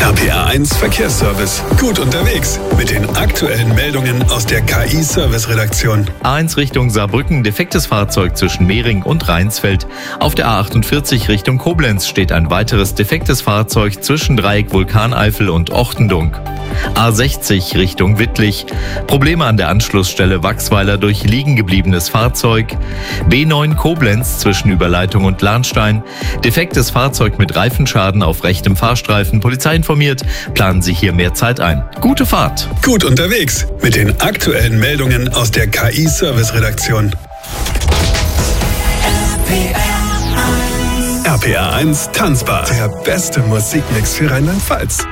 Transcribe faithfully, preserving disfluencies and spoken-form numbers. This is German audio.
R P R eins Verkehrsservice. Gut unterwegs mit den aktuellen Meldungen aus der K I-Service-Redaktion. A eins Richtung Saarbrücken, defektes Fahrzeug zwischen Mehring und Rheinsfeld. Auf der A achtundvierzig Richtung Koblenz steht ein weiteres defektes Fahrzeug zwischen Dreieck Vulkaneifel und Ochtendunk. A sechzig Richtung Wittlich. Probleme an der Anschlussstelle Wachsweiler durch liegen gebliebenes Fahrzeug. B neun Koblenz zwischen Überleitung und Lahnstein. Defektes Fahrzeug mit Reifenschaden auf rechtem Fahrstreifen. Polizei informiert, planen Sie hier mehr Zeit ein. Gute Fahrt. Gut unterwegs mit den aktuellen Meldungen aus der K I-Service-Redaktion. R P R eins Tanzbar. Der beste Musikmix für Rheinland-Pfalz.